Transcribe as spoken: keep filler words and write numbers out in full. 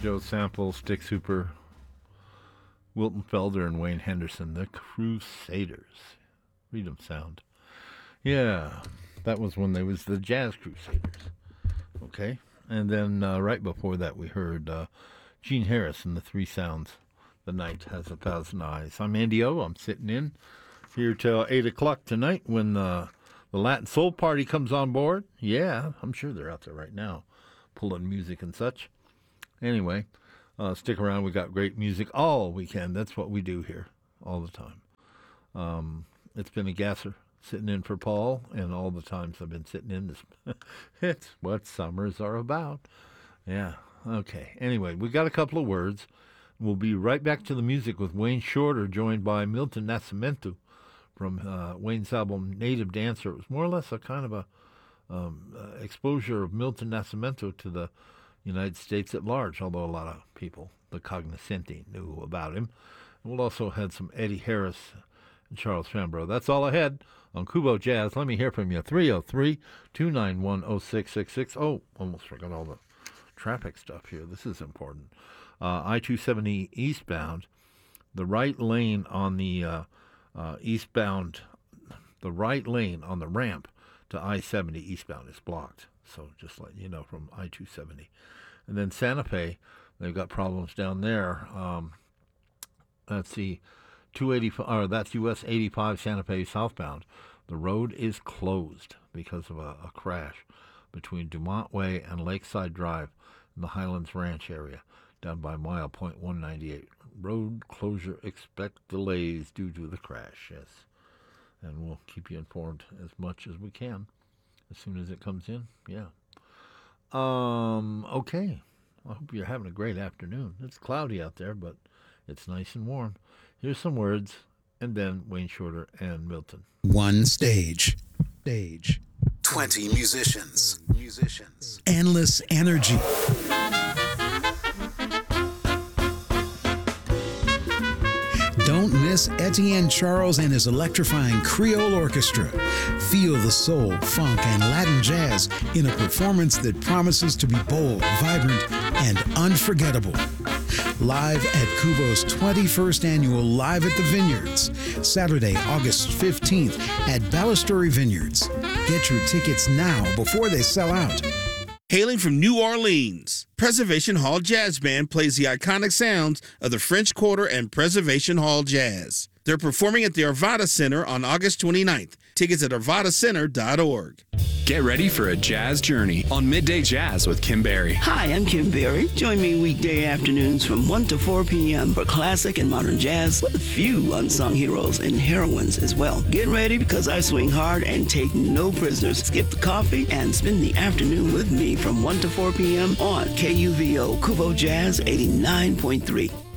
Joe Sample, Stick Super, Wilton Felder, and Wayne Henderson, the Crusaders. Freedom Sound. Yeah, that was when they was the Jazz Crusaders. Okay, and then uh, right before that we heard uh, Gene Harris and the Three Sounds. The Night Has a Thousand Eyes. I'm Andy O. I'm sitting in here till eight o'clock tonight when uh, the Latin Soul Party comes on board. Yeah, I'm sure they're out there right now pulling music and such. Anyway, uh, stick around. We got great music all weekend. That's what we do here all the time. Um, it's been a gasser sitting in for Paul, and all the times I've been sitting in this. It's what summers are about. Yeah, okay. Anyway, we got a couple of words. We'll be right back to the music with Wayne Shorter, joined by Milton Nascimento from uh, Wayne's album Native Dancer. It was more or less a kind of a um, uh, exposure of Milton Nascimento to the United States at large, although a lot of people, the cognoscenti, knew about him. And we'll also had some Eddie Harris and Charles Fambro. That's all I had on Kubo Jazz. Let me hear from you. three oh three, two nine one, oh six six six. Oh, almost forgot all the traffic stuff here. This is important. Uh, I two seventy eastbound, the right lane on the uh, uh, eastbound, the right lane on the ramp to I seventy eastbound is blocked. So just letting you know from I two seventy. And then Santa Fe, they've got problems down there. Um, that's the two eighty-five, or that's U S eighty-five Santa Fe southbound. The road is closed because of a, a crash between Dumont Way and Lakeside Drive in the Highlands Ranch area, down by mile point one ninety-eight. Road closure, expect delays due to the crash, yes. And we'll keep you informed as much as we can as soon as it comes in, yeah. Um, okay. I hope you're having a great afternoon. It's cloudy out there, but it's nice and warm. Here's some words, and then Wayne Shorter and Milton. One stage. Stage. twenty musicians. Musicians. Endless energy. Don't miss Etienne Charles and his electrifying Creole Orchestra. Feel the soul, funk, and Latin jazz in a performance that promises to be bold, vibrant, and unforgettable. Live at Kubo's twenty-first annual Live at the Vineyards, Saturday, August fifteenth at Balustrade Vineyards. Get your tickets now before they sell out. Hailing from New Orleans, Preservation Hall Jazz Band plays the iconic sounds of the French Quarter and Preservation Hall Jazz. They're performing at the Arvada Center on August twenty-ninth. Tickets at arvada center dot org. Get ready for a jazz journey on Midday Jazz with Kim Berry. Hi, I'm Kim Berry. Join me weekday afternoons from one to four p.m. for classic and modern jazz with a few unsung heroes and heroines as well. Get ready because I swing hard and take no prisoners. Skip the coffee and spend the afternoon with me from one to four p.m. on K U V O Kubo Jazz eighty-nine point three.